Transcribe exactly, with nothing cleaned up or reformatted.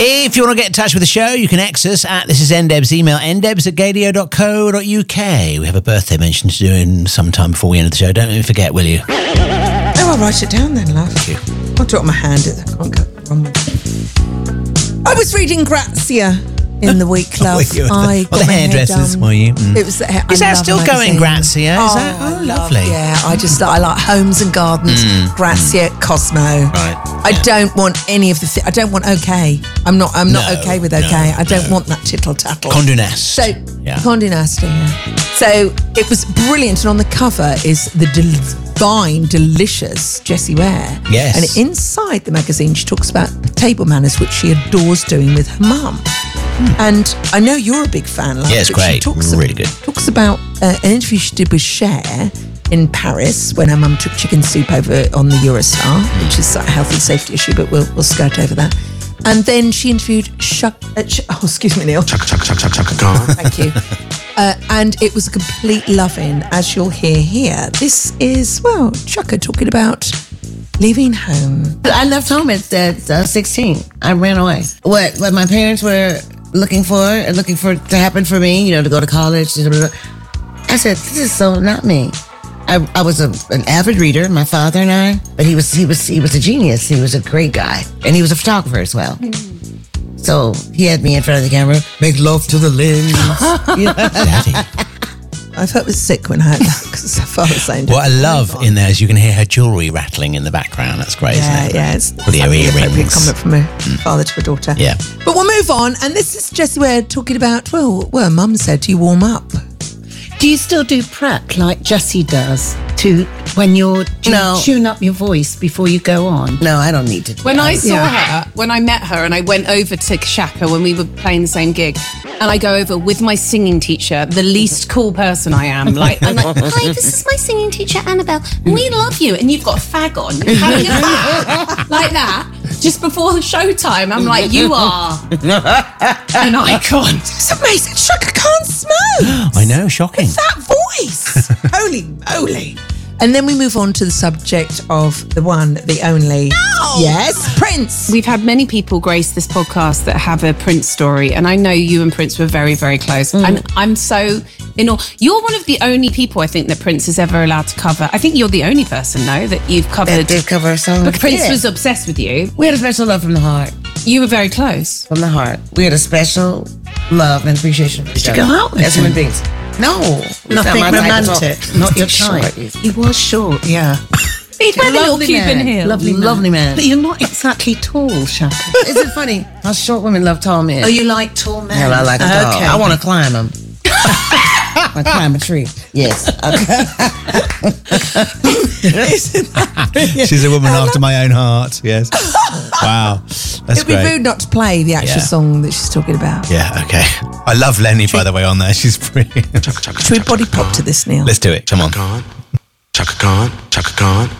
If you want to get in touch with the show, you can X us at This Is Ndebs. Email ndebs at gadio dot co dot uk. We have a birthday mention to do in sometime before we end the show. Don't let me forget, will you? Oh, I'll write it down then, love. Thank you. I'll do it on my hand. I can't go wrong with it. I was reading Grazia in the week, love. Were you? I Well, got the my hair hairdressers, done. were you? Mm. It was. The hair- Is I that love still the going, magazine. Grazia? Is oh, that- oh, I love- lovely. Yeah, I just I like Homes and Gardens, Mm, Grazia, Cosmo. Right. I don't want any of the. Th- I don't want OK. I'm not. I'm not No, okay with no, OK. I don't no. want that tittle tattle. Condé Nast. So, Yeah. Condé Nast, yeah. So it was brilliant, and on the cover is the divine, delicious Jessie Ware. Yes. And inside the magazine, she talks about table manners, which she adores doing with her mum. And I know you're a big fan, love. Yeah, it's but she great. talks Really ab- good. Talks about uh, an interview she did with Cher in Paris when her mum took chicken soup over on the Eurostar, which is a health and safety issue, but we'll we'll skirt over that. And then she interviewed Chuck. Uh, Ch- oh, excuse me, Neil. Chaka, chaka, chaka, chaka, Khan. Thank you. Uh, and it was a complete loving, as you'll hear here. This is, well, Chucka talking about leaving home. I left home at uh, sixteen. I ran away. What what my parents were looking for, and looking for to happen for me, you know, to go to college. Blah, blah, blah. I said, this is so not me. I, I was a, an avid reader, my father and I, but he was he was he was a genius. He was a great guy, and he was a photographer as well. So he had me in front of the camera, make love to the lens. Daddy. I felt it was sick when I heard that because her father was saying, What I love in there is you can hear her jewellery rattling in the background. That's great, yeah, isn't it? yeah, it's With the exactly the appropriate earrings. comment from a father to a daughter. Yeah. But we'll move on, and this is Jessie Ware talking about, well, well, Mum said you warm up. Do you still do prep like Jessie does to when you're do you No. tune up your voice before you go on? No, I don't need to. do When that. I saw Yeah. her, when I met her and I went over to Shaka when we were playing the same gig, and I go over with my singing teacher, the least cool person I am. Like, I'm like, hi, this is my singing teacher, Annabelle. We love you. And you've got a fag on. You're having a fag. Like that. Just before the showtime, I'm like, you are an icon. It's amazing. Shaka can't smoke. I know, shocking. That voice. Holy moly. And then we move on to the subject of the one, the only. Yes, Prince. We've had many people grace this podcast that have a Prince story, and I know you and Prince were very, very close. And I'm so in awe. You're one of the only people I think that Prince is ever allowed to cover. I think you're the only person, no, that you've That covered. did cover a song. But Prince Yeah. was obsessed with you. We had a special love from the heart. You were very close. From the heart. We had a special love and appreciation for each you other. go out with as him? human beings. No. it's Nothing not my type at all. romantic. Not your He's type. short. He was short, yeah. He's wearing a little Cuban man. heel. Lovely, lovely man. But you're not exactly tall, Shaka. Is it funny how short women love tall men? Oh, you like tall men? Hell, I like them tall. Okay. I want to climb them. I climb a tree. Yes. She's a woman after my own heart. Yes. Wow. That's It'd be great. rude not to play the actual Yeah. song that she's talking about. Yeah, okay. I love Lenny, by the way, on there. She's brilliant. Should we body pop to this, Neil? Let's do it. Come on. Khan. Chaka Khan. Chaka Khan.